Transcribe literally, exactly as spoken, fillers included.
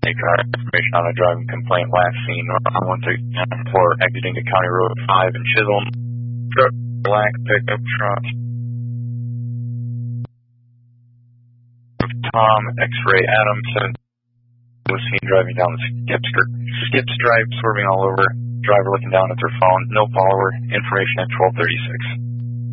Take our information on a driving complaint last seen on one thirty-nine for exiting to County Road five in Chisholm. Truck, black pickup truck. Tom X-Ray Adams was seen driving down the skip, skip stripe, swerving all over. Driver looking down at their phone. No follower. Information at twelve thirty-six.